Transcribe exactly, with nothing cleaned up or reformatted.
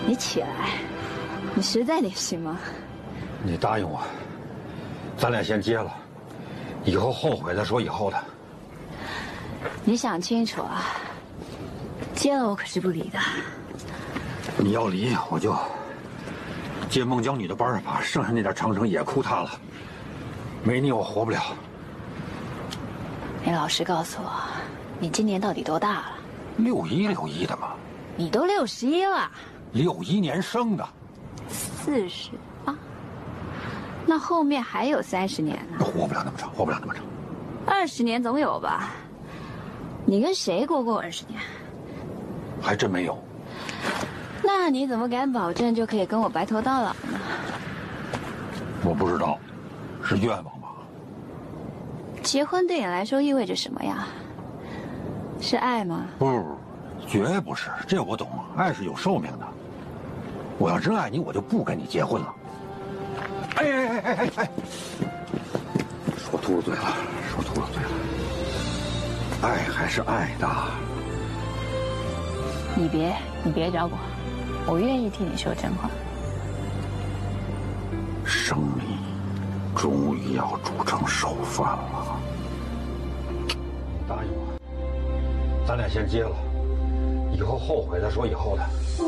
你起来，你实在点行吗？ 你答应我，咱俩先结了，以后后悔再说以后的。 你想清楚啊，结了我可是不离的。 你要离我就接孟姜女的班，把剩下那点长城也哭塌了。没你我活不了。 你老实告诉我，你今年到底多大了？ 六一六一的嘛。 你都六十一了。 六一年生的。 四十啊？那后面还有三十年呢。 活不了那么长，活不了那么长。 二十年总有吧？你跟谁过过二十年？ 还真没有。 那你怎么敢保证就可以跟我白头到老呢？ 我不知道，是愿望吧？ 结婚对你来说意味着什么呀？是爱吗？ 不，绝不是，这我懂。爱是有寿命的。我要真爱你，我就不跟你结婚了。哎哎哎哎哎哎！说秃噜嘴了，说秃噜嘴了。爱还是爱的。 你别，你别找我，我愿意替你说真话。 生米终于要煮成熟饭了。答应我，咱俩先结了，以后后悔再说以后的。